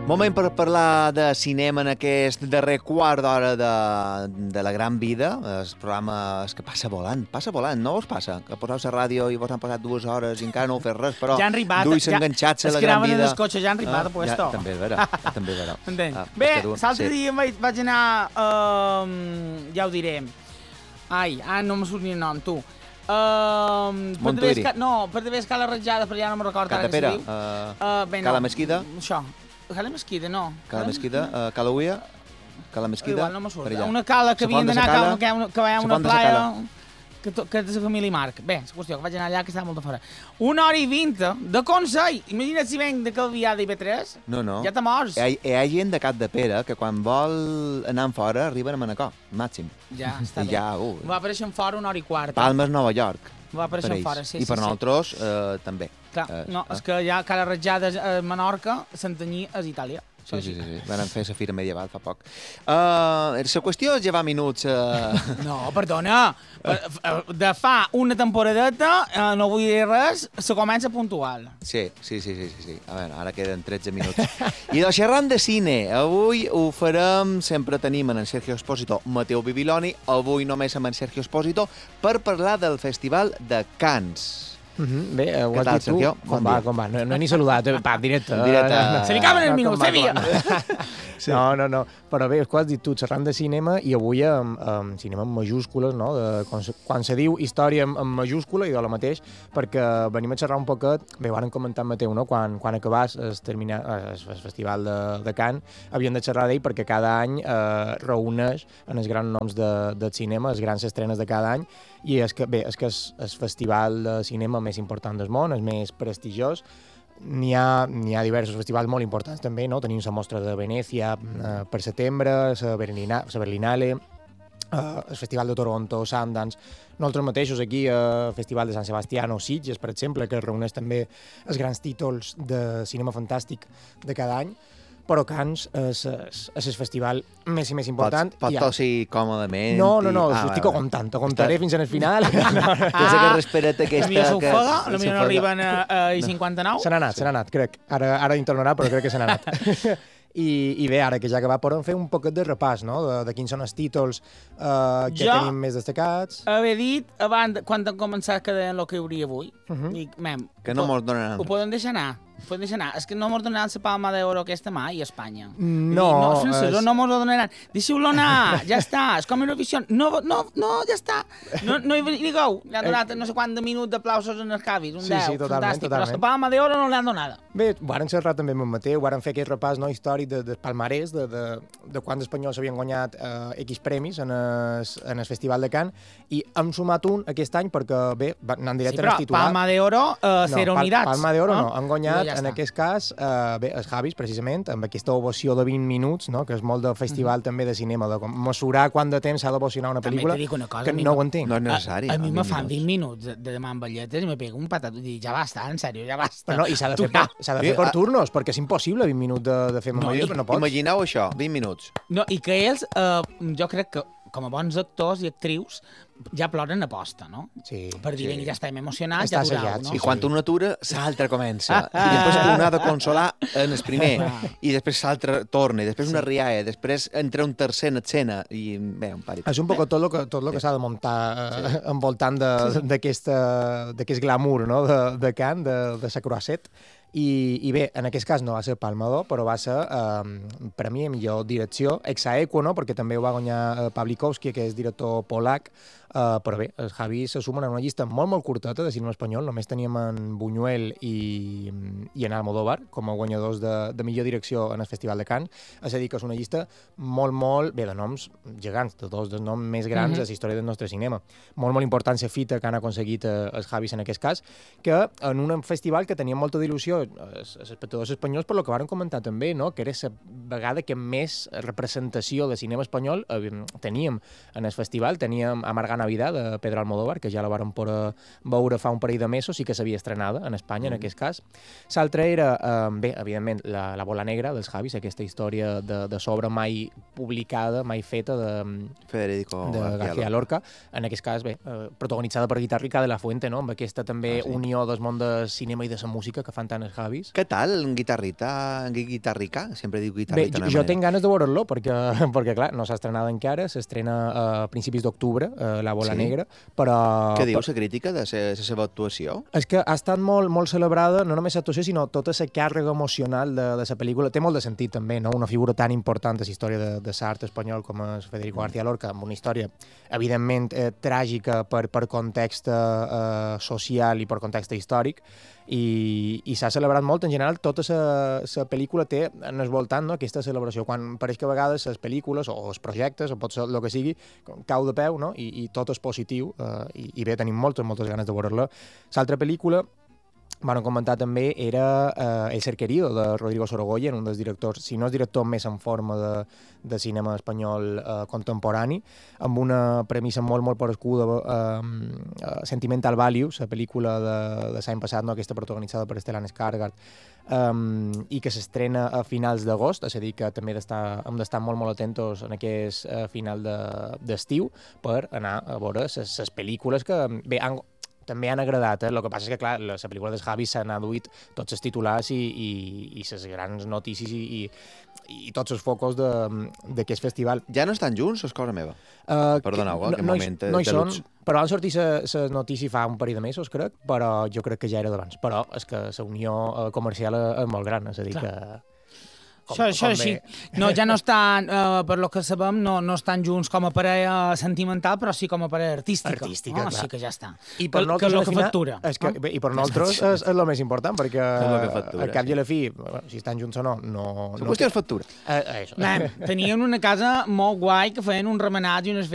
Moment per parlar de cinema en aquest darrer quart d'hora de la gran vida. El programa és que passa volant, no us passa? Que poseu la ràdio i vos han passat 2 hores i encara no heu fet res, però ja han ribat, duis enganxats a la gran vida. Es que anaven en el cotxe, ja han ribat a puesto. Ja, també és vera, també és vera. Bé, l'altre dia vaig anar, ja ho diré, no me surt ni el nom, tu. Montuïri. Per d'haver Cala Ratjada, però ja no me'n recordo ara què se diu. Cala Mesquida? Això. Cala Mesquida, no. Cala Mesquida, Cala Uia, Cala Mesquida. Igual no me surt. Una cala que havien d'anar, que va a una playa que és de família Marc. Bé, la qüestió, que vaig anar allà, que estava molt de fora. 1 hora i 20 de Consell. Imagina't si venc de Calvià d'IV3. No. Ja te mors. Hi ha gent de Cap de Pere que quan vol anar en fora arriben a Manacor, màxim. Ja, està bé. Ja, va aparèixer en fora 1 hora i quart. Palma és Nova York. Va aparèixer en fora, sí. I per nosaltres també. Clar, no, és que ja Cala Ratjada a Menorca, Santanyí és Itàlia. Sí. Van fer la fira medieval fa poc. La qüestió és llevar minuts... No, perdona. De fa una temporadeta, no vull dir res, se comença puntual. Sí. A veure, ara queden 13 minuts. I de xerrant de cine, avui ho farem, sempre tenim en Sergio Espósito, Mateu Bibiloni, avui només amb en Sergio Espósito, per parlar del Festival de Cannes. Bé, ho has dit tu. Sergio? Com va? No he ni saludat, directe. Se li caben els minuts, sabia! No. Però bé, ho has dit tu, xerrant de cinema, i avui amb cinema en majúscules, no? Quan se diu història en majúscula, i de la mateix, perquè venim a xerrar un poquet, bé, ho han comentat Mateu, no? Quan acabàs el Festival de Cannes, havien de xerrar d'ell perquè cada any reuneix en els grans noms de cinema, les grans estrenes de cada any, i és que és el festival de cinema més important del món, el més prestigiós. N'hi ha diversos festivals molt importants també, no? Tenim la mostra de Venècia per setembre, la Berlinale, el Festival de Toronto, Sundance, nosaltres mateixos aquí al Festival de San Sebastián o Sitges, per exemple, que reuneix també els grans títols de cinema fantàstic de cada any. Però Cannes és el festival més i més important. Pots tossir còmodament? No, estic comptant, te contaré fins al final. És que respira't aquesta... La meva s'ofega, la meva no arriben a 59. Se n'ha anat, crec. Ara hi tornarà, però crec que se n'ha anat. I bé, ara que ja que podem fer un poquet de repàs, no?, de quins són els títols que tenim més destacats. Haver dit, abans, quan hem començat, que deien el que hi hauria avui. Que no mos donaran. Ho poden deixar anar. És que no mos donaran la Palma d'Oro aquesta mai a Espanya. No mos ho donaran. Deixeu-lo anar, ja està. És com Eurovisió. No, ja està. No hi digueu. Li han donat no sé quant de minuts d'aplausos en els cavis. Un 10. Sí, totalment. Però la Palma d'Oro no l'han donada. Bé, varen xerrar també amb en Mateu, varen fer aquest repàs històric de palmarès, de quants espanyols havien guanyat X premis en el Festival de Cannes, i hem sumat un aquest any perquè, bé, anant directe en el titular. Palma d'Oro, 0 unitats. Palma d'Oro no, han guanyat, en aquest cas, els Javis, precisament, amb aquesta ovació de 20 minuts, no?, que és molt de festival també de cinema, de mesurar quant de temps s'ha d'ovacionar una pel·lícula, també t'dic una cosa, que no ho entenc. No és necessari. A mi me fan 20 minuts de demà amb balletes i me pego un patat i dic, ja basta, en sèrio, ja basta. No, i s'ha de fer per turnos, perquè és impossible 20 minuts de fer memòria, no pots. Imagineu això, 20 minuts. No, i que ells, jo crec que, com a bons actors i actrius, ja ploren a posta, no? Sí. Per dir, ja estem emocionats, ja durau, no? I quan un atura, l'altre comença. I després un ha de consolar en el primer, i després l'altre torna, i després una rialla, després entra un tercer en escena, i bé, un pari. És un poc tot el que s'ha de muntar envoltant d'aquest glamour, no?, de Cannes, de sa croisset. I bé, en aquest cas no va ser Palma d'Or, però va ser premi a millor direcció, ex aequo, no?, perquè també ho va guanyar Pawlikowski, que és director polac, però bé, els Javis se sumen en una llista molt curteta de cinema espanyol. Només teníem en Buñuel i en Almodóvar com a guanyadors de millor direcció en el Festival de Cannes. És a dir, que és una llista molt bé, de noms gegants, de dos dels noms més grans de la història del nostre cinema. Molt important la fita que han aconseguit els Javis en aquest cas, que en un festival que tenia molta d'il·lusió els espectadors espanyols, per lo que varen comentar també, no?, que era la vegada que més representació de cinema espanyol teníem en el festival. Teníem a Marga Navidad, de Pedro Almodóvar, que ja la vàrem poder veure fa un parell de mesos, sí que s'havia estrenada en Espanya, en aquest cas. L'altra era, bé, evidentment, la Bola Negra dels Javis, aquesta història de sobre mai publicada, mai feta de Federico García Lorca. En aquest cas, bé, protagonitzada per Guitarrica de la Fuente, no? Amb aquesta també unió del món de cinema i de la música que fan tant els Javis. Què tal, en Guitarrica? Sempre diu Guitarrita. Bé, jo tinc ganes de veure-lo, perquè clar, no s'ha estrenat encara, s'estrena a principis d'octubre, La Bola Negra, però... Què diu la crítica de la seva actuació? És que ha estat molt celebrada, no només l'actuació, sinó tota la càrrega emocional de la pel·lícula. Té molt de sentit, també, no? Una figura tan important de la història de l'art espanyol com és Federico García Lorca, amb una història, evidentment, tràgica per context social i per context històric, i s'ha celebrat molt. En general, tota la pel·lícula té en el voltant, no, aquesta celebració, quan pareix que a vegades les pel·lícules o els projectes, o pot ser el que sigui, cau de peu, no? I tot és positiu, i bé, tenim moltes ganes de veure-la. L'altra pel·lícula, van comentar també, era El Cerquerío, de Rodrigo Sorogoyen, un dels directors, si no és director més en forma de cinema espanyol contemporani, amb una premissa molt parescuda, Sentimental Values, la pel·lícula de l'any passat, no? Aquesta protagonitzada per Stellan Skarsgård, i que s'estrena a finals d'agost, és a dir, que també hem d'estar molt atentos en aquest final d'estiu per anar a veure les pel·lícules que, bé, també han agradat. El que passa és que, clar, la pel·lícula dels Javis s'han aduït tots els titulars i les grans notícies i tots els focus d'aquest festival. Ja no estan junts, és cosa meva? Perdoneu, aquest moment no hi són, però van sortir les notícies fa un parell de mesos, crec, però jo crec que ja era d'abans. Però és que la unió comercial és molt gran, és a dir, que... Això sí. No, ja no estan, per lo que sabem, no estan junts com a parella sentimental, però sí com a parella artística. Clar. Així que ja està. I per nosaltres, que factura. I per nosaltres és el més important, perquè al cap i a la fi, si estan junts o no... La qüestió és factura. Tenien una casa molt guai que feien un remenat i unes